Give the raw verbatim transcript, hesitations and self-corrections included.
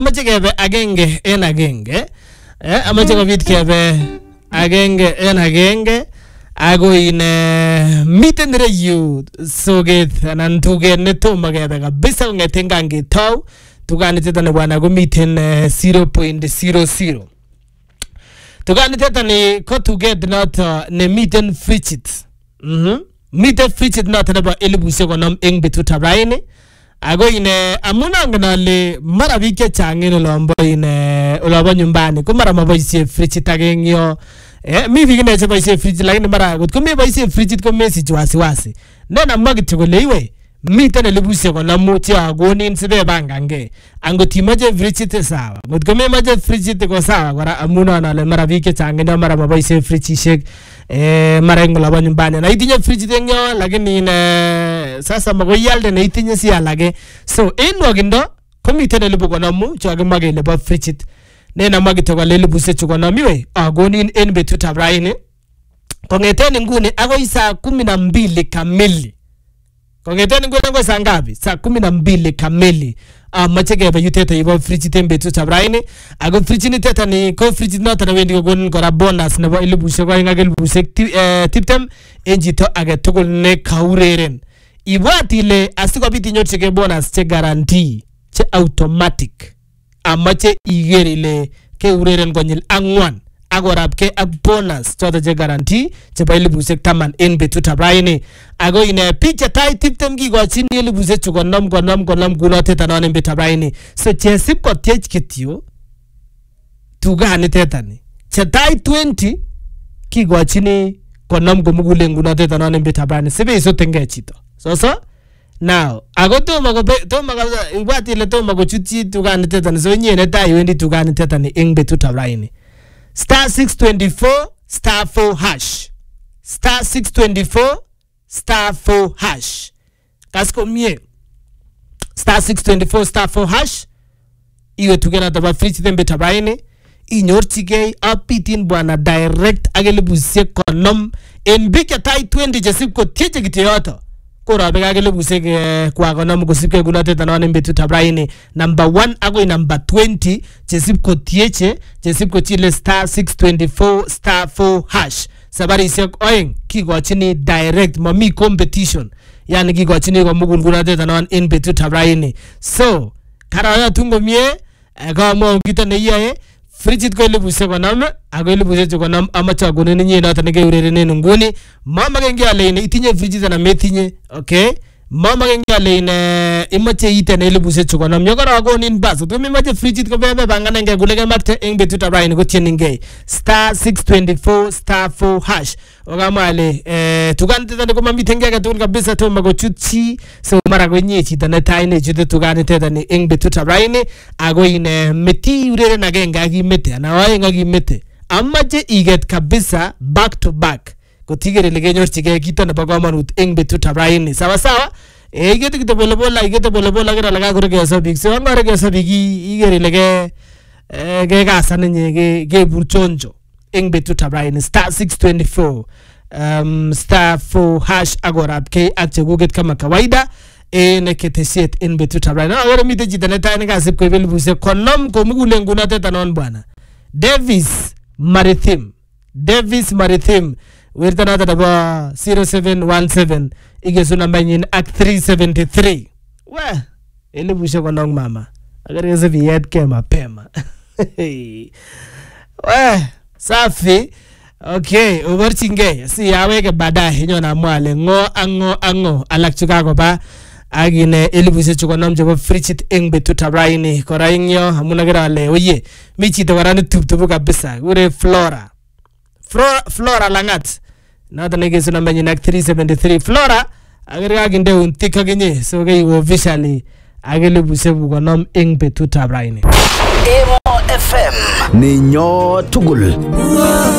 amache kebe agenge en agenge eh amache kobit kebe agenge en agenge ago ine miten reyu soget anan tuget netomo kebe kabisa kongeten kangetau tuganiteta ne bwana ko miten zero point zero zero. Tuganiteta ni ko tuget noto ne miten frigid. Mhm. Miten frigid noto nebo elibushek konom eng betutab raini. Ago ine amuna nganale mara biik chechang en olombo ine olombo nyumbani ko mara maboisie frigid ageng yo. Eh mi biik ne cheboisie frigid lakini mara kot ko meboisie frigid ko mesich wasiwasi. Nena magityo kole iwe miten elibushek konom che agonin sibe bangange. Angot imache frigid sawa. Ngot ko memache frigid ko sawa kora amuna nale mara biik chechang en mara maboisie frigidishek eh mara eng olombo nyumbani. Na itinye frigid eng yo lakini ine sasa magoyalde ne itinye si alage. So en wagindo komiten elibu konom che akimage lebo frigid. Nena magito kole elibushek chu konom iwe agonin en betutab raini. Kongeten nguni agoi saa kumi na mbili kamili. Kongeten nguni agoi saa ngapi? Saa kumi na mbili kamili. Amache kebe yuteta ibo frigid en betutab raini. Ago frigid niteta ni ko frigid noto na wendi kogonin kora bonus nebo elibushek oeng ak elibushek tiptem en chito age tugul ne kaureren. Ibwat ile asikobit inyorchigei bonus che guarantee che automatic. Amache iger ile ke ureren konyil angwan agorapke ak bonus choto che guarantee chebo elibushek taman en betutab raini. Ago ine picha tai tiptem kikochin elibushek chu konom konom konom kunotet anon en betutab raini. So chesip kotiech kityo tuganiteta ni che tai twenty kikochin konom komugulen kunotet anon en betutab raini sibe isotenge chito. So so now ago tomo ko tomo ko ibwat ile tomo kochutchi tuganiteta ni so nyene tai wendi tuganiteta ni eng betutab raini. Star six twenty-four star four hash. Star six twenty-four star four hash. Kasko mie. Star six twenty-four star four hash. Iwe tugena taba frigid en betutab raini. Inyorchigei apitin bwana direct agelibushek konom en bike tai twenty jesip ko tieche kityo yoto. Kora bega agelibushek kwa konom kosipke kunotet anon en betutab raini. Number one agoi number twenty jesip ko tieche jesip ko chile star six twenty-four star four hash. Sabarishek oeng kikochini direct mami competition. Yani kikochini komugul kunotet anon en betutab raini. So karayo tungo mie kamo kito ne iyae frigid ko elibushek konom ago elibushek chu konom amache agonin inye noto ne keurerenen nguni. Mamagen ale ine itinye frigid ana metinye. Okay, mamagen ale ine imache iten elibushek chu konom yokora agonin bas. To memache frigid ko bebe banganenge kulege makte eng betutab raini ko tieningei star six twenty-four star four hash. Ogamale eh tuganiteta ni ko mamiten age tugul kabisa tomo kochutchi. So mara ko nye chito ne tai ne chute tuganiteta ni eng betutab raini ago ine meti ureren agenge akimete ana oeng akimete. Amache iget kabisa back to back. Kotigere ile kenyorchigei kito nebo kamanut eng betutab raini. Sawa sawa? Eh igete kito pole pole igete pole pole kira laga kuregeso biik. So angare geso biik igere ile ke eh ke kasan nye ke ke burchonjo eng betutab raini. Star six twenty-four um star four hash agorap ke ak cheguget kama kawaida en ketesiet en betutab raini. Agora mite chito ne tai ne kasip ko elibushek konom komugulen kunotet anon bwana. Davis Marithim. Davis Marithim. Wirta nata daba zero seven one seven. Igesu namba nyin ak three seventy-three. Weh. Elibushek konom mama. Agari kese viyet ke mapema. Weh. Safi. Okay. Uborchinge. Si yaweke baadaye. Nyo na mwale. Ngo ango ango. Alak chukako ba. Agine elibushek chu konom chebo frigid eng betutab raini. Kora ingyo. Hamuna kira ale. Oye. Michito warani tuptupu kabisa. Ure Flora. Flora, Flora Langat. Nata negesu namba nyin ak three seventy-three. Flora. Agere aginde untika genye. So ge officially. Agelibushek konom eng betutab raini. Emo F M. Ninyo tugul.